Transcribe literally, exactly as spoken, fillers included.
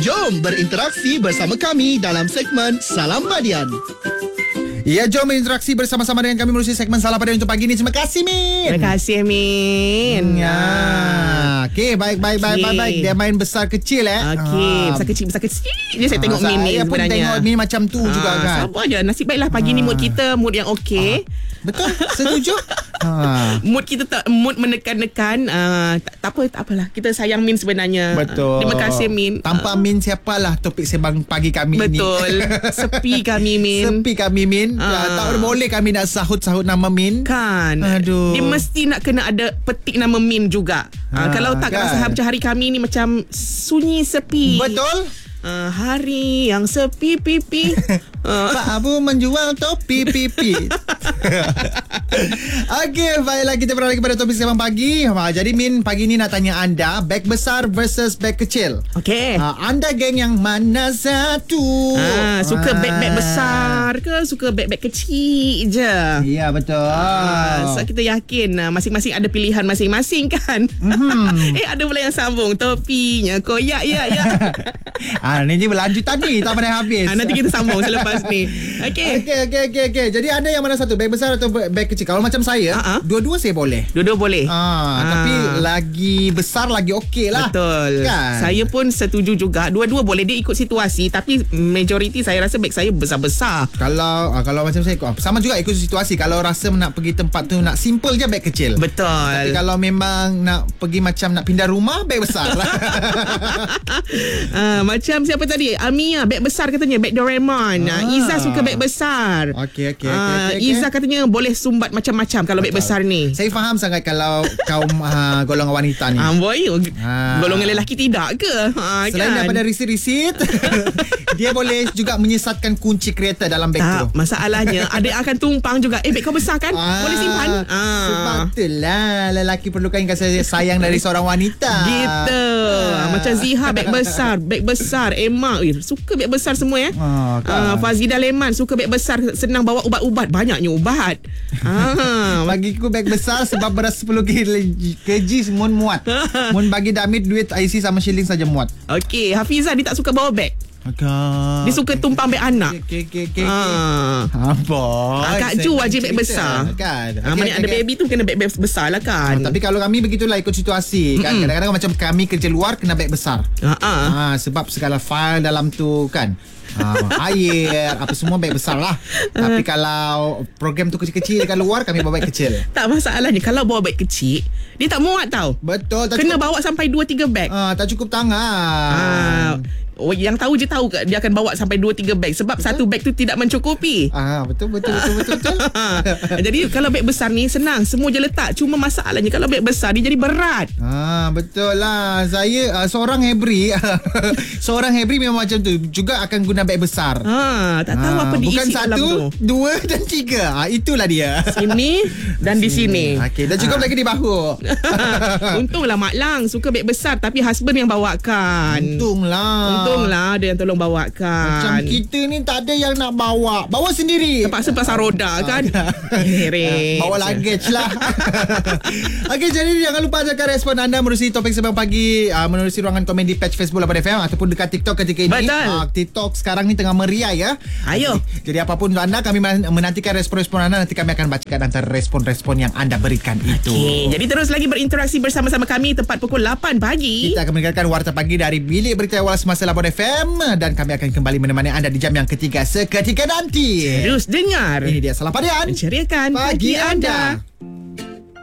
Jom berinteraksi bersama kami dalam segmen Salam Badian. Ya, jom berinteraksi bersama-sama dengan kami melalui segmen Salam Badian untuk pagi ini. Terima kasih, Min. Terima kasih, Min. Ya. Okey, baik, baik, baik, baik, baik. Dia main besar kecil eh. Okey, besar kecil, besar kecil. Dia saya tengok Min ni sebenarnya. Saya pun tengok Min macam tu ha, juga kan. Sabar je. Nasib baiklah pagi ni mood kita mood yang okey. Betul, setuju. ha. Mood kita tak mood menekan-nekan. Uh, tak, tak apa, tak apalah. Kita sayang Min sebenarnya. Betul. Terima kasih, Min. Tanpa uh. Min, siapalah topik sembang pagi kami Betul. ni. Betul. Sepi kami, Min. Sepi kami, Min. Uh. Ya, tak boleh kami nak sahut-sahut nama Min. Kan. Aduh. Dia mesti nak kena ada petik nama Min juga. Uh, Ha, kalau tak, kan? rasa macam hari kami ni macam sunyi sepi. Betul. Uh, hari yang sepi pipi. uh. Pak Abu menjual topi pipi. Okey, baiklah, kita beralih kepada topik sembang pagi. Ha, jadi Min, pagi ni nak tanya anda, beg besar versus beg kecil. Okey. Ha, anda geng yang mana satu? Ah, suka Ah. beg-beg besar ke suka beg-beg kecil je? Ya, betul. Ah, so kita yakin ah, masing-masing ada pilihan masing-masing kan. Mm-hmm. eh ada pula yang sambung topinya koyak ya ya. Ah, ni je berlanjutan ni, tak pandai habis. ah, nanti kita sambung selepas ni. Okey. Okey, okey, okey, okey. Jadi anda yang mana satu, beg besar atau beg kecil? Kalau macam saya, Ah, ah. dua-dua saya boleh. Dua-dua boleh. Ah, Ah. tapi lagi besar lagi okey lah. Betul. Kan? Saya pun setuju juga. Dua-dua boleh, dia ikut situasi, tapi majoriti saya rasa beg saya besar-besar. Kalau ah, kalau macam saya sama juga ikut situasi. Kalau rasa nak pergi tempat tu nak simple je, beg kecil. Betul. Tapi kalau memang nak pergi macam nak pindah rumah, beg besar. ah, macam siapa tadi? Amia beg besar katanya, beg Doraemon. Ah. Iza suka beg besar. Okey, okey, okey, Ah, okey, okey. Iza katanya boleh sumbat macam-macam kalau beg besar ni. Saya faham sangat kalau kaum uh, golongan wanita ni. Ah, boy, Ah. golongan lelaki tidak ke? Ha, Selain kan? daripada risit-risit, dia boleh juga menyesatkan kunci kereta dalam beg tu. tak, masalahnya ada yang akan tumpang juga. Eh, beg kau besar kan? Boleh simpan? Ah. Sebab itulah lelaki perlukan kasih sayang dari seorang wanita. Gitu. Ah. Macam Ziha beg besar, beg besar. Emma eh, suka beg besar semua ya. Ah, kan? Ah, Fazidah Leman suka beg besar, senang bawa ubat-ubat, banyaknya ubat. ah, Bagiku beg besar sebab beras sepuluh kilogram mun muat. Mun bagi Damit duit I C sama shilling saja muat. Okey, Hafizah dia tak suka bawa beg. Agak. Dia suka tumpang beg anak. Okey, okey, okey. Ah. Apa? Ah, Kak Ju wajib beg besar. Kan? Ah, Okey, mana okey, ada okey. baby tu kena beg besar lah kan. Ah, tapi kalau kami begitulah ikut situasi kan. Kadang-kadang macam kami kerja luar kena beg besar. Ah, ah. Ah, sebab segala file dalam tu kan. Ah, air apa semua beg besar lah. Tapi kalau program tu kecil-kecil dekat luar, kami bawa beg kecil. Tak, masalahnya kalau bawa beg kecil, dia tak muat tau. Betul, tak Kena cukup, bawa sampai dua tiga beg. ah, tak cukup tangan. Ah, oh, yang tahu je tahu dia akan bawa sampai dua tiga beg sebab betul? Satu beg tu tidak mencukupi. Ah, betul betul betul betul betul. Jadi kalau beg besar ni senang, semua je letak. Cuma masalahnya kalau beg besar dia jadi berat. Ah, betul lah. Saya uh, seorang Hebri, seorang Hebri memang macam tu. Juga akan guna beg besar. Ha, tak tahu Ah, apa diisi bukan dalam satu, tu. dua dan tiga. Ah, itulah dia. Sini dan di sini. Okey, dan cukup Ah. lagi di bahu. Untunglah Mak Lang suka beg besar tapi husband yang bawakan. Untunglah. Untunglah dia yang tolong bawakan. Macam kita ni tak ada yang nak bawa. Bawa sendiri. Terpaksa pasang roda kan. Heret. Bawa luggage lah. Okey, jadi jangan lupa ajarkan respon anda menerusi topik sembang pagi uh, menerusi ruangan komen di page Facebook Lapan F M ataupun dekat TikTok ketika ini. Betul. Uh, TikTok sekarang ni tengah meriah ya. Ayo. Jadi apapun anda, kami menantikan respon-respon anda. Nanti kami akan bacakan antara respon-respon yang anda berikan itu. Okay, jadi terus lagi berinteraksi bersama-sama kami tepat pukul lapan pagi. Kita akan mendengarkan Warta Pagi dari Bilik Berita Awal Semasa Lapan F M dan kami akan kembali menemani anda di jam yang ketiga seketika nanti. Terus dengar. Ini dia Salam Badian. Menceriakan pagi, Pagi anda. anda.